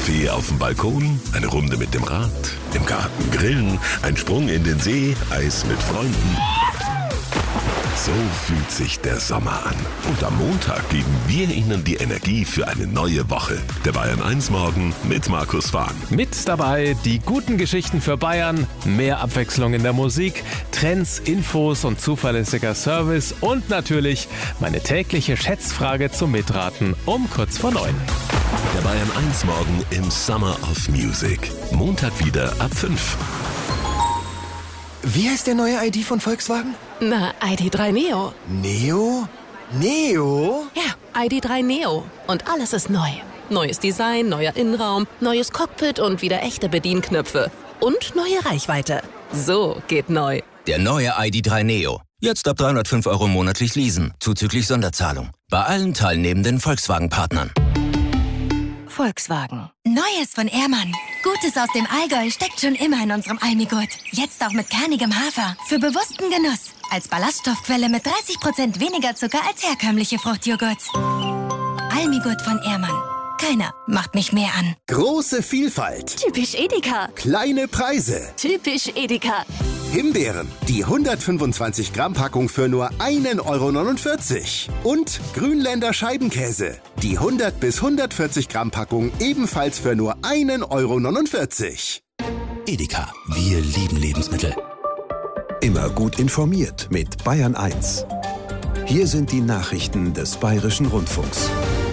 Kaffee auf dem Balkon, eine Runde mit dem Rad, im Garten grillen, ein Sprung in den See, Eis mit Freunden. So fühlt sich der Sommer an. Und am Montag geben wir Ihnen die Energie für eine neue Woche. Der Bayern 1 Morgen mit Markus Fahn. Mit dabei die guten Geschichten für Bayern, mehr Abwechslung in der Musik, Trends, Infos und zuverlässiger Service und natürlich meine tägliche Schätzfrage zum Mitraten um kurz vor 9. Der Bayern 1 Morgen im Summer of Music. Montag wieder ab 5. Wie heißt der neue ID von Volkswagen? Na, ID.3 Neo. Neo? Neo? Ja, ID.3 Neo. Und alles ist neu. Neues Design, neuer Innenraum, neues Cockpit und wieder echte Bedienknöpfe. Und neue Reichweite. So geht neu. Der neue ID.3 Neo. Jetzt ab 305 € monatlich leasen, zuzüglich Sonderzahlung. Bei allen teilnehmenden Volkswagen-Partnern. Volkswagen. Neues von Ehrmann. Gutes aus dem Allgäu steckt schon immer in unserem Almigurt. Jetzt auch mit kernigem Hafer. Für bewussten Genuss. Als Ballaststoffquelle mit 30% weniger Zucker als herkömmliche Fruchtjoghurts. Almigurt von Ehrmann. Keiner macht mich mehr an. Große Vielfalt. Typisch Edeka. Kleine Preise. Typisch Edeka. Himbeeren, die 125 Gramm Packung für nur 1,49 €. Und Grünländer Scheibenkäse, die 100 bis 140 Gramm Packung ebenfalls für nur 1,49 €. Edeka, wir lieben Lebensmittel. Immer gut informiert mit Bayern 1. Hier sind die Nachrichten des Bayerischen Rundfunks.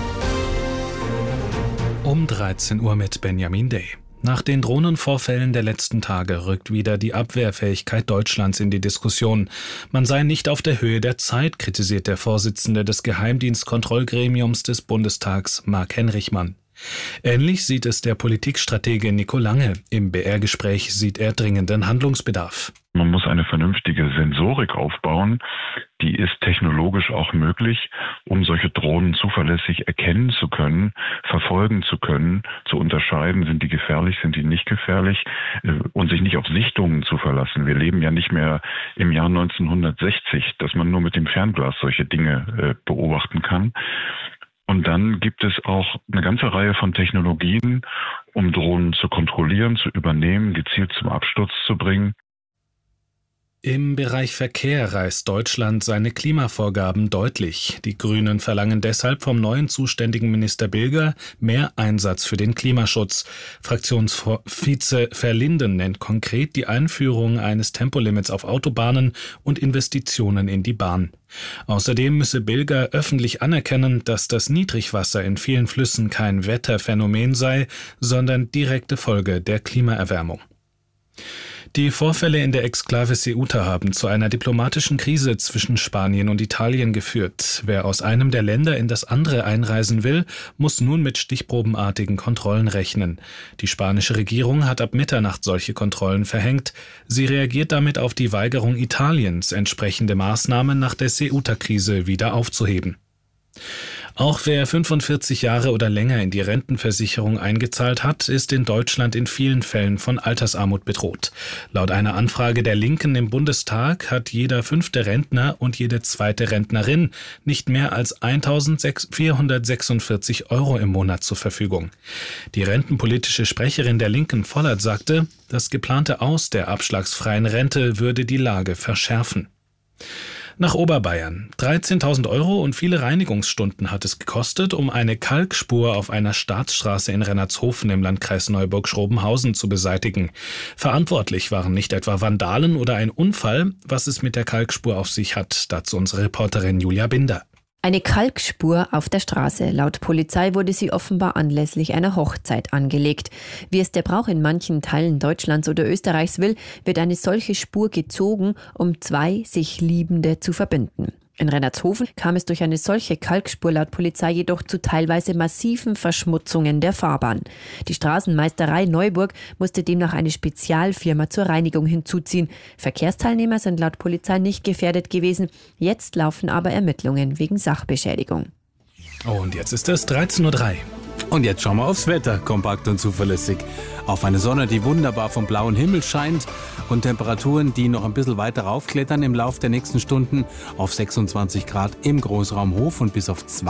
Um 13 Uhr mit Benjamin Day. Nach den Drohnenvorfällen der letzten Tage rückt wieder die Abwehrfähigkeit Deutschlands in die Diskussion. Man sei nicht auf der Höhe der Zeit, kritisiert der Vorsitzende des Geheimdienstkontrollgremiums des Bundestags, Marc Henrichmann. Ähnlich sieht es der Politikstratege Nico Lange. Im BR-Gespräch sieht er dringenden Handlungsbedarf. Man muss eine vernünftige Sensorik aufbauen, die ist technologisch auch möglich, um solche Drohnen zuverlässig erkennen zu können, verfolgen zu können, zu unterscheiden, sind die gefährlich, sind die nicht gefährlich und sich nicht auf Sichtungen zu verlassen. Wir leben ja nicht mehr im Jahr 1960, dass man nur mit dem Fernglas solche Dinge beobachten kann. Und dann gibt es auch eine ganze Reihe von Technologien, um Drohnen zu kontrollieren, zu übernehmen, gezielt zum Absturz zu bringen. Im Bereich Verkehr reißt Deutschland seine Klimavorgaben deutlich. Die Grünen verlangen deshalb vom neuen zuständigen Minister Bilger mehr Einsatz für den Klimaschutz. Fraktionsvize Verlinden nennt konkret die Einführung eines Tempolimits auf Autobahnen und Investitionen in die Bahn. Außerdem müsse Bilger öffentlich anerkennen, dass das Niedrigwasser in vielen Flüssen kein Wetterphänomen sei, sondern direkte Folge der Klimaerwärmung. Die Vorfälle in der Exklave Ceuta haben zu einer diplomatischen Krise zwischen Spanien und Italien geführt. Wer aus einem der Länder in das andere einreisen will, muss nun mit stichprobenartigen Kontrollen rechnen. Die spanische Regierung hat ab Mitternacht solche Kontrollen verhängt. Sie reagiert damit auf die Weigerung Italiens, entsprechende Maßnahmen nach der Ceuta-Krise wieder aufzuheben. Auch wer 45 Jahre oder länger in die Rentenversicherung eingezahlt hat, ist in Deutschland in vielen Fällen von Altersarmut bedroht. Laut einer Anfrage der Linken im Bundestag hat jeder 5. Rentner und jede 2. Rentnerin nicht mehr als 1.446 € im Monat zur Verfügung. Die rentenpolitische Sprecherin der Linken Vollert sagte, das geplante Aus der abschlagsfreien Rente würde die Lage verschärfen. Nach Oberbayern. 13.000 € und viele Reinigungsstunden hat es gekostet, um eine Kalkspur auf einer Staatsstraße in Rennertshofen im Landkreis Neuburg-Schrobenhausen zu beseitigen. Verantwortlich waren nicht etwa Vandalen oder ein Unfall. Was es mit der Kalkspur auf sich hat, dazu unsere Reporterin Julia Binder. Eine Kalkspur auf der Straße. Laut Polizei wurde sie offenbar anlässlich einer Hochzeit angelegt. Wie es der Brauch in manchen Teilen Deutschlands oder Österreichs will, wird eine solche Spur gezogen, um 2 sich Liebende zu verbinden. In Rennertshofen kam es durch eine solche Kalkspur laut Polizei jedoch zu teilweise massiven Verschmutzungen der Fahrbahn. Die Straßenmeisterei Neuburg musste demnach eine Spezialfirma zur Reinigung hinzuziehen. Verkehrsteilnehmer sind laut Polizei nicht gefährdet gewesen. Jetzt laufen aber Ermittlungen wegen Sachbeschädigung. Und jetzt ist es 13:03 Uhr. Und jetzt schauen wir aufs Wetter, kompakt und zuverlässig. Auf eine Sonne, die wunderbar vom blauen Himmel scheint und Temperaturen, die noch ein bisschen weiter raufklettern im Laufe der nächsten Stunden auf 26 Grad im Großraum Hof und bis auf 2